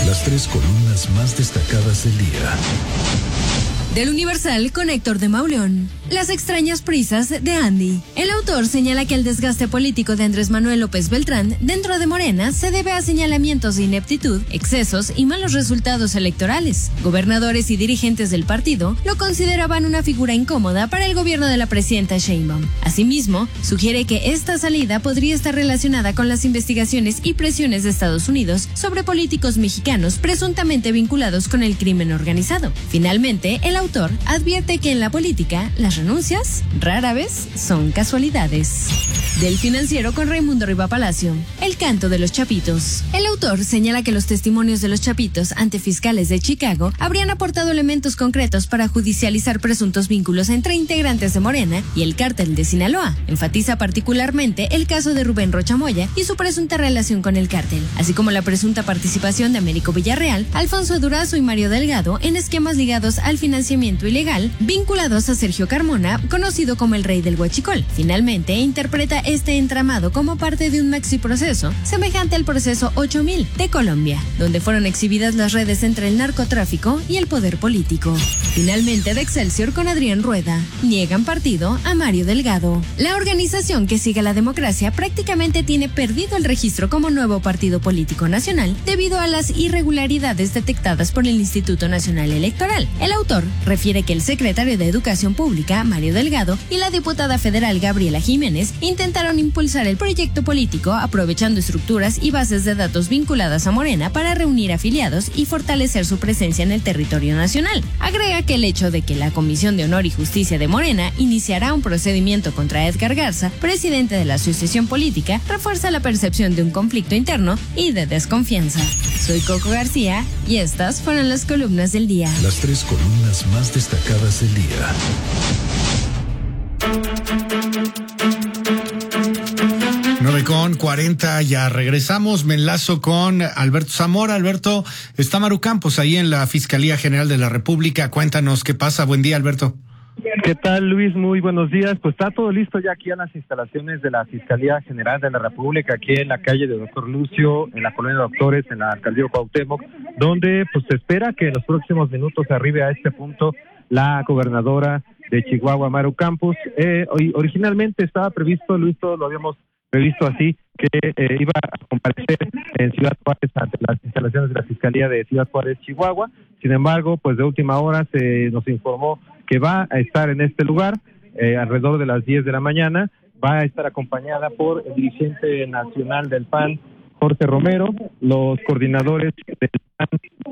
Las tres columnas más destacadas del día. Del Universal con Héctor de Mauleón. Las extrañas prisas de Andy. El autor señala que el desgaste político de Andrés Manuel López Beltrán dentro de Morena se debe a señalamientos de ineptitud, excesos y malos resultados electorales. Gobernadores y dirigentes del partido lo consideraban una figura incómoda para el gobierno de la presidenta Sheinbaum. Asimismo, sugiere que esta salida podría estar relacionada con las investigaciones y presiones de Estados Unidos sobre políticos mexicanos presuntamente vinculados con el crimen organizado. Finalmente, el autor advierte que en la política las renuncias rara vez son casualidades. Del Financiero con Raimundo Riva Palacio. El canto de los chapitos. El autor señala que los testimonios de los chapitos ante fiscales de Chicago habrían aportado elementos concretos para judicializar presuntos vínculos entre integrantes de Morena y el cártel de Sinaloa. Enfatiza particularmente el caso de Rubén Rocha Moya y su presunta relación con el cártel, así como la presunta participación de Américo Villarreal, Alfonso Durazo y Mario Delgado en esquemas ligados al financiamiento ilegal vinculados a Sergio Carmona, conocido como el Rey del Huachicol. Finalmente, interpreta este entramado como parte de un maxiproceso semejante al proceso 8000 de Colombia, donde fueron exhibidas las redes entre el narcotráfico y el poder político. Finalmente, de Excelsior con Adrián Rueda. Niegan partido a Mario Delgado. La organización que sigue la democracia prácticamente tiene perdido el registro como nuevo partido político nacional debido a las irregularidades detectadas por el Instituto Nacional Electoral. El autor refiere que el secretario de Educación Pública, Mario Delgado, y la diputada federal Gabriela Jiménez intentaron impulsar el proyecto político aprovechando estructuras y bases de datos vinculadas a Morena para reunir afiliados y fortalecer su presencia en el territorio nacional. Agrega que el hecho de que la Comisión de Honor y Justicia de Morena iniciará un procedimiento contra Edgar Garza, presidente de la asociación política, refuerza la percepción de un conflicto interno y de desconfianza. Soy Coco García y estas fueron las columnas del día. Las tres columnas más destacadas del día. 9:40, ya regresamos. Me enlazo con Alberto Zamora. Alberto, está Maru Campos ahí en la Fiscalía General de la República. Cuéntanos qué pasa. Buen día, Alberto. ¿Qué tal, Luis? Muy buenos días. Pues está todo listo ya aquí en las instalaciones de la Fiscalía General de la República, aquí en la calle de Doctor Lucio, en la colonia de Doctores, en la alcaldía Cuauhtémoc, donde pues se espera que en los próximos minutos arribe a este punto la gobernadora de Chihuahua, Maru Campos. Originalmente estaba previsto, Luis, todos lo habíamos previsto así, que iba a comparecer en Ciudad Juárez ante las instalaciones de la Fiscalía de Ciudad Juárez, Chihuahua. Sin embargo, pues de última hora se nos informó que va a estar en este lugar alrededor de las 10 de la mañana. Va a estar acompañada por el dirigente nacional del PAN, Jorge Romero, los coordinadores del PAN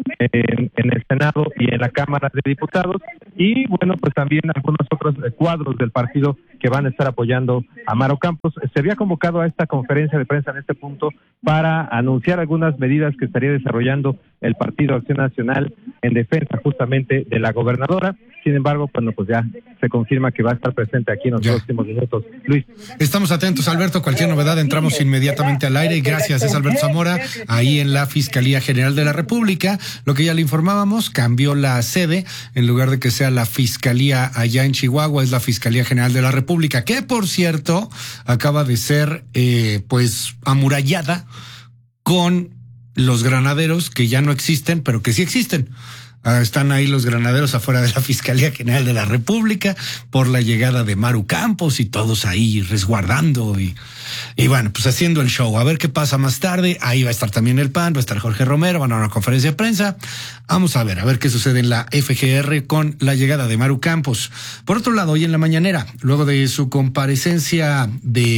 en el Senado y en la Cámara de Diputados, y bueno, pues también algunos otros cuadros del partido que van a estar apoyando a Maru Campos. Se había convocado a esta conferencia de prensa en este punto para anunciar algunas medidas que estaría desarrollando el Partido Acción Nacional en defensa justamente de la gobernadora. Sin embargo, bueno, pues ya se confirma que va a estar presente aquí en los próximos minutos. Luis. Estamos atentos, Alberto. Cualquier novedad entramos inmediatamente al aire. Y gracias, es Alberto Zamora, ahí en la Fiscalía General de la República. Lo que ya le informábamos, cambió la sede. En lugar de que sea la Fiscalía allá en Chihuahua, es la Fiscalía General de la República, que por cierto acaba de ser pues amurallada con los granaderos que ya no existen, pero que sí existen. Están ahí los granaderos afuera de la Fiscalía General de la República por la llegada de Maru Campos y todos ahí resguardando y bueno, pues haciendo el show. A ver qué pasa más tarde. Ahí va a estar también el PAN, va a estar Jorge Romero, van a una conferencia de prensa. Vamos a ver qué sucede en la FGR con la llegada de Maru Campos. Por otro lado, hoy en la mañanera, luego de su comparecencia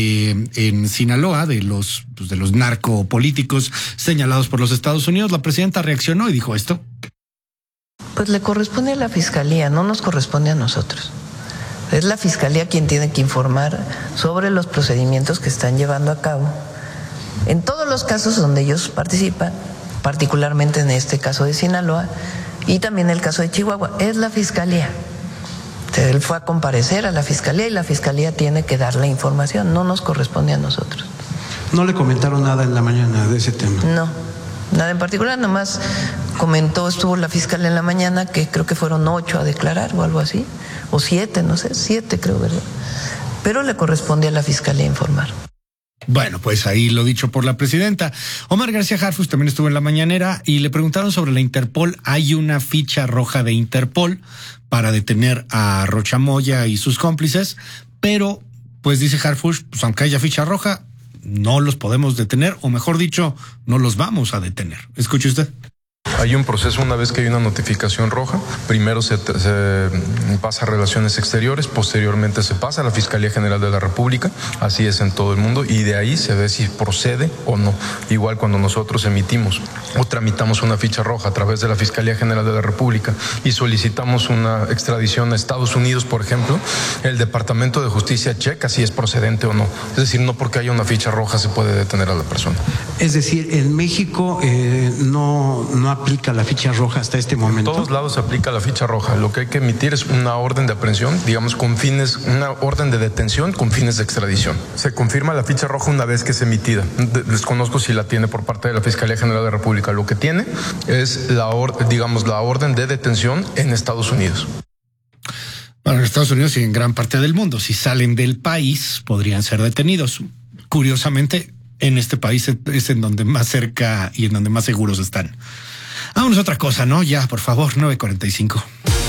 en Sinaloa, de los narcopolíticos señalados por los Estados Unidos, la presidenta reaccionó y dijo esto. Pues le corresponde a la Fiscalía, no nos corresponde a nosotros. Es la Fiscalía quien tiene que informar sobre los procedimientos que están llevando a cabo en todos los casos donde ellos participan, particularmente en este caso de Sinaloa y también el caso de Chihuahua. Es la Fiscalía. Él fue a comparecer a la Fiscalía y la Fiscalía tiene que dar la información, no nos corresponde a nosotros. ¿No le comentaron nada en la mañana de ese tema? No, nada en particular, nomás estuvo la fiscal en la mañana, que creo que fueron 8 a declarar o algo así, o 7, no sé, 7 creo, ¿verdad? Pero le corresponde a la Fiscalía informar. Bueno, pues ahí lo dicho por la presidenta. Omar García Harfuch también estuvo en la mañanera y le preguntaron sobre la Interpol. Hay una ficha roja de Interpol para detener a Rocha Moya y sus cómplices, pero pues dice Harfuch, pues aunque haya ficha roja, no los podemos detener, o mejor dicho, no los vamos a detener. Escuche usted. Hay un proceso una vez que hay una notificación roja. Primero se pasa a Relaciones Exteriores, posteriormente se pasa a la Fiscalía General de la República, así es en todo el mundo, y de ahí se ve si procede o no. Igual cuando nosotros emitimos o tramitamos una ficha roja a través de la Fiscalía General de la República y solicitamos una extradición a Estados Unidos, por ejemplo, el Departamento de Justicia checa si es procedente o no. Es decir, no porque haya una ficha roja se puede detener a la persona. Es decir, en México no aplica la ficha roja hasta este momento. En todos lados se aplica la ficha roja. Lo que hay que emitir es una orden de aprehensión, digamos con fines, una orden de detención con fines de extradición. Se confirma la ficha roja una vez que es emitida. Desconozco si la tiene por parte de la Fiscalía General de la República. Lo que tiene es la orden de detención en Estados Unidos. Bueno, en Estados Unidos y en gran parte del mundo, si salen del país, podrían ser detenidos. Curiosamente, en este país es en donde más cerca y en donde más seguros están. Vámonos a otra cosa, ¿no? Ya, por favor, 9:45.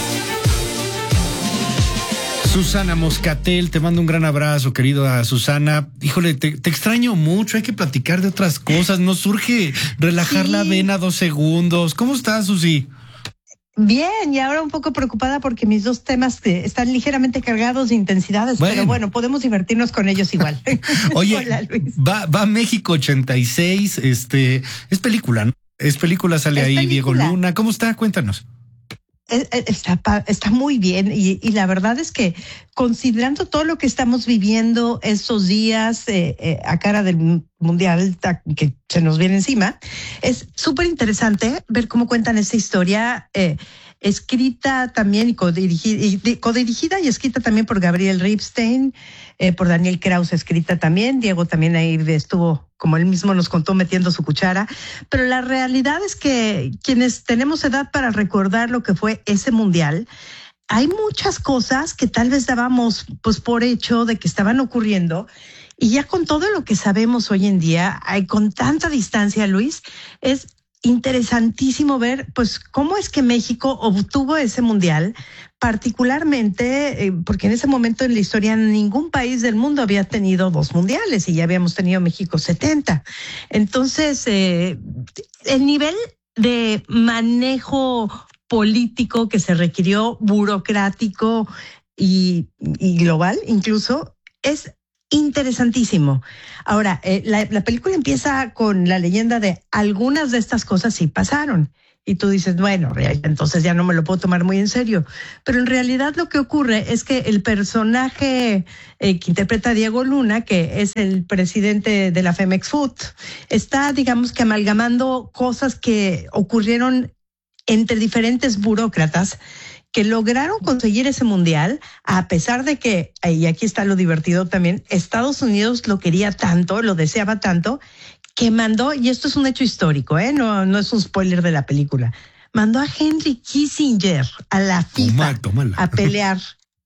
Susana Moscatel, te mando un gran abrazo, querida Susana. Híjole, te extraño mucho, hay que platicar de otras cosas. Nos surge relajar la vena 2 segundos. ¿Cómo estás, Susi? Bien, y ahora un poco preocupada porque mis 2 temas están ligeramente cargados de intensidades, pero bueno, podemos divertirnos con ellos igual. Oye, hola, Luis. Va México 86, es película, ¿no? Es película, sale ahí película. Diego Luna. ¿Cómo está? Cuéntanos. Está muy bien y la verdad es que considerando todo lo que estamos viviendo estos días a cara del mundial que se nos viene encima, es súper interesante ver cómo cuentan esta historia escrita también y codirigida y escrita también por Gabriel Ripstein, por Daniel Krause, escrita también. Diego también ahí estuvo, como él mismo nos contó, metiendo su cuchara. Pero la realidad es que quienes tenemos edad para recordar lo que fue ese mundial, hay muchas cosas que tal vez dábamos pues por hecho de que estaban ocurriendo. Y ya con todo lo que sabemos hoy en día, con tanta distancia, Luis, es interesantísimo ver pues cómo es que México obtuvo ese mundial, particularmente porque en ese momento en la historia ningún país del mundo había tenido 2 mundiales y ya habíamos tenido México 70. Entonces, el nivel de manejo político que se requirió, burocrático y global incluso, es interesantísimo. Ahora, la película empieza con la leyenda de algunas de estas cosas sí pasaron. Y tú dices, bueno, entonces ya no me lo puedo tomar muy en serio. Pero en realidad lo que ocurre es que el personaje que interpreta a Diego Luna, que es el presidente de la Femex Food, está, digamos que amalgamando cosas que ocurrieron entre diferentes burócratas que lograron conseguir ese mundial, a pesar de que, y aquí está lo divertido también, Estados Unidos lo quería tanto, lo deseaba tanto, que mandó, y esto es un hecho histórico, no es un spoiler de la película, mandó a Henry Kissinger a la FIFA a pelear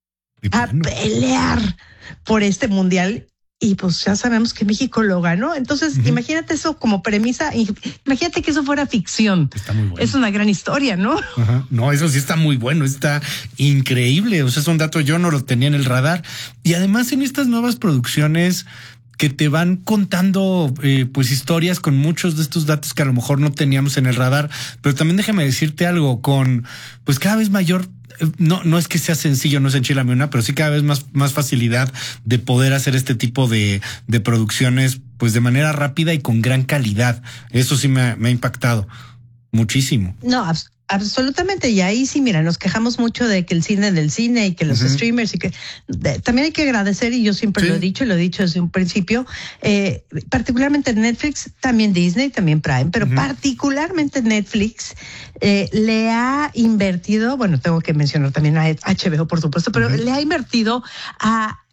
por este mundial. Y pues ya sabemos que México lo ganó. Entonces, imagínate eso como premisa. Imagínate que eso fuera ficción. Está muy bueno. Es una gran historia, ¿no? Ajá. No, eso sí está muy bueno. Está increíble. O sea, es un dato, yo no lo tenía en el radar. Y además en estas nuevas producciones que te van contando pues historias con muchos de estos datos que a lo mejor no teníamos en el radar. Pero también déjame decirte algo, con pues cada vez mayor... No es que sea sencillo, no es enchilame una, pero sí cada vez más facilidad de poder hacer este tipo de producciones pues de manera rápida y con gran calidad. Eso sí me ha impactado muchísimo. No, absolutamente. Y ahí sí, mira, nos quejamos mucho de que el cine del cine y que los streamers y que también hay que agradecer, y yo siempre lo he dicho desde un principio, particularmente Netflix, también Disney, también Prime, pero particularmente Netflix le ha invertido, bueno, tengo que mencionar también a HBO, por supuesto, pero le ha invertido a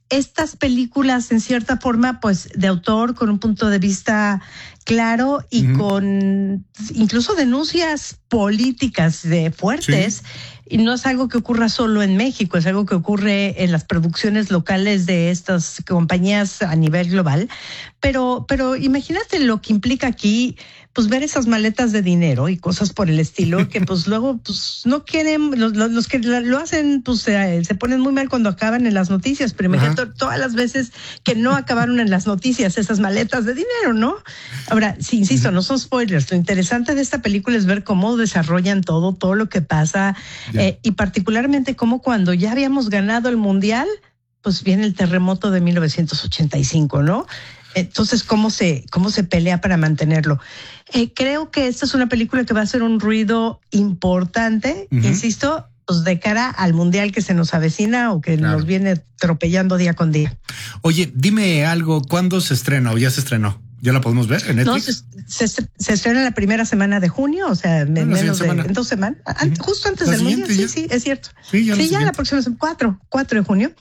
estas películas en cierta forma pues de autor con un punto de vista claro y con incluso denuncias políticas fuertes. Y no es algo que ocurra solo en México, es algo que ocurre en las producciones locales de estas compañías a nivel global. Pero imagínate lo que implica aquí, pues ver esas maletas de dinero y cosas por el estilo, que pues luego pues no quieren, los que lo hacen pues se ponen muy mal cuando acaban en las noticias, pero imagínate todas las veces que no acabaron en las noticias esas maletas de dinero, ¿no? Ahora, sí, insisto, no son spoilers, lo interesante de esta película es ver cómo desarrollan todo lo que pasa, y particularmente cómo cuando ya habíamos ganado el Mundial, pues viene el terremoto de 1985, ¿no? Entonces, ¿cómo se pelea para mantenerlo? Creo que esta es una película que va a hacer un ruido importante, insisto, pues de cara al Mundial que se nos avecina o que nos viene atropellando día con día. Oye, dime algo, ¿cuándo se estrena o ya se estrenó? ¿Ya la podemos ver en Netflix? No, se estrena la primera semana de junio, o sea, menos de 2 semanas, justo antes del Mundial, sí, es cierto. Sí, ya la próxima semana, 4 de junio.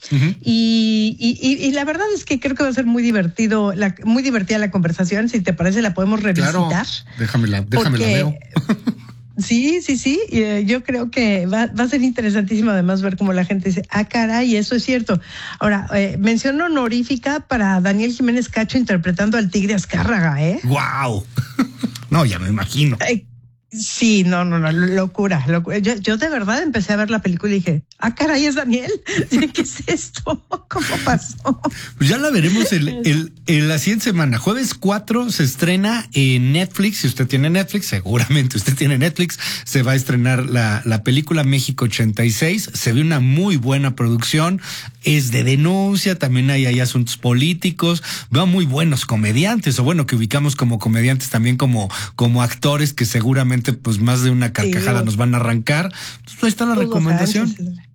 Y la verdad es que creo que va a ser muy divertida la conversación. Si te parece, la podemos revisitar. Claro, déjamela veo. Sí. Yo creo que va a ser interesantísimo además ver cómo la gente dice, caray, eso es cierto. Ahora, mención honorífica para Daniel Jiménez Cacho interpretando al Tigre Azcárraga, ¿eh? ¡Wow! No, ya me imagino. Sí, no, locura. Yo de verdad empecé a ver la película y dije, caray, es Daniel. ¿Qué es esto? ¿Cómo pasó? Pues ya la veremos la siguiente semana. Jueves 4 se estrena en Netflix. Si usted tiene Netflix, seguramente usted tiene Netflix. Se va a estrenar la película México 86. Se ve una muy buena producción. Es de denuncia, también hay asuntos políticos. Veo muy buenos comediantes, o bueno, que ubicamos como comediantes también como actores que seguramente pues más de una carcajada nos van a arrancar. Entonces, ahí está la recomendación.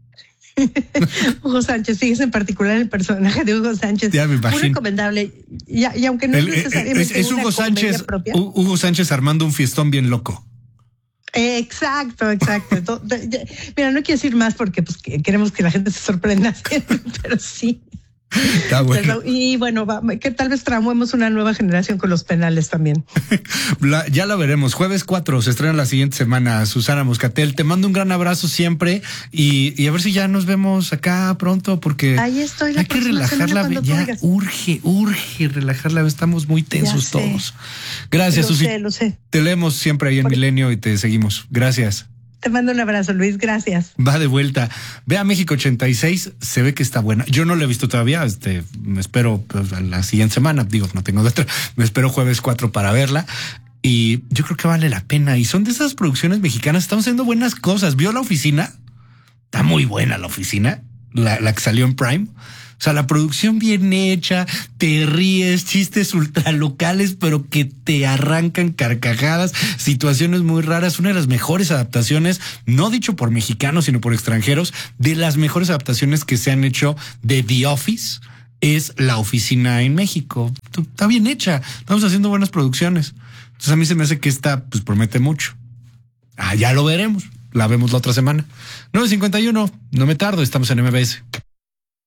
Hugo Sánchez, sigues en particular el personaje de Hugo Sánchez. Ya me imagino. Muy recomendable. Y aunque no es necesariamente es Hugo Sánchez propia. Hugo Sánchez armando un fiestón bien loco. Exacto. Mira, no quiero decir más porque pues queremos que la gente se sorprenda, pero sí. Está bueno. Y bueno, que tal vez tramuemos una nueva generación con los penales también. Ya la veremos. Jueves 4 se estrena la siguiente semana. Susana Moscatel, te mando un gran abrazo siempre y a ver si ya nos vemos acá pronto porque ahí estoy. Hay que relajarla. Ya urge relajarla. Estamos muy tensos todos. Gracias, Susi. Lo sé. Te leemos siempre ahí en Milenio y te seguimos. Gracias. Te mando un abrazo, Luis. Gracias. Va de vuelta. Ve a México 86. Se ve que está buena. Yo no la he visto todavía. Me espero pues, la siguiente semana. Digo, no tengo de otra. Me espero jueves 4 para verla. Y yo creo que vale la pena. Y son de esas producciones mexicanas. Estamos haciendo buenas cosas. ¿Vio La Oficina? Está muy buena La Oficina. La que salió en Prime. O sea, la producción bien hecha, te ríes, chistes ultralocales, pero que te arrancan carcajadas, situaciones muy raras. Una de las mejores adaptaciones, no dicho por mexicanos, sino por extranjeros, de las mejores adaptaciones que se han hecho de The Office es La Oficina en México. Está bien hecha, estamos haciendo buenas producciones. Entonces a mí se me hace que esta pues promete mucho. Ya lo veremos, la vemos la otra semana. 9:51, no me tardo, estamos en MBS.